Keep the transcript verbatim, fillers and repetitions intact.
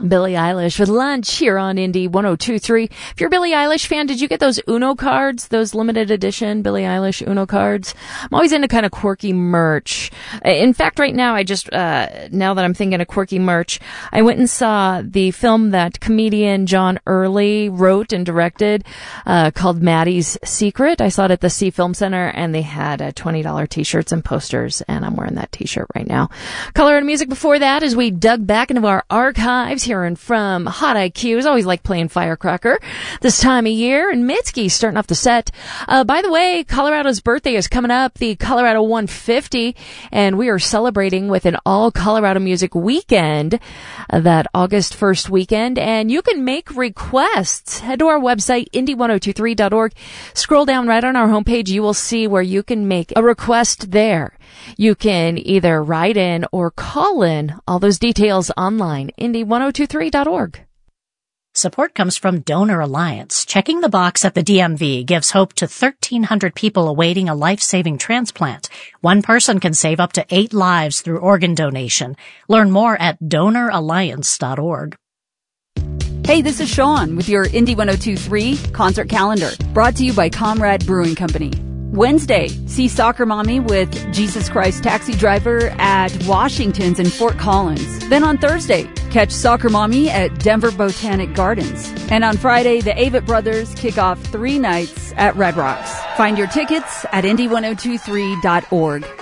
Billie Eilish with Lunch here on Indie one oh two point three. If you're a Billie Eilish fan, did you get those Uno cards, those limited edition Billie Eilish Uno cards? I'm always into kind of quirky merch. In fact, right now, I just, uh, now that I'm thinking of quirky merch, I went and saw the film that comedian John Early wrote and directed, uh, called Maddie's Secret. I saw it at the C Film Center, and they had uh, twenty dollars t-shirts and posters, and I'm wearing that t-shirt right now. Colorado Music before that, as we dug back into our archives, hearing from Hot I Q's. Always like playing Firecracker this time of year, and Mitski starting off the set. Uh, by the way, Colorado's birthday is coming up, the Colorado one fifty, and we are celebrating with an all Colorado Music weekend, uh, that August first weekend, and you can make requests. Head to our website, indie one oh two three dot org. Scroll down right on our homepage. You will see where you can make a request there. You can either write in or call in. All those details online, indie one oh two three dot org. Support comes from Donor Alliance. Checking the box at the D M V gives hope to thirteen hundred people awaiting a life-saving transplant. One person can save up to eight lives through organ donation. Learn more at donor alliance dot org. Hey, this is Sean with your Indie one oh two point three concert calendar, brought to you by Comrade Brewing Company. Wednesday, see Soccer Mommy with Jesus Christ Taxi Driver at Washington's in Fort Collins. Then on Thursday, catch Soccer Mommy at Denver Botanic Gardens. And on Friday, the Avett Brothers kick off three nights at Red Rocks. Find your tickets at indie one oh two three dot org.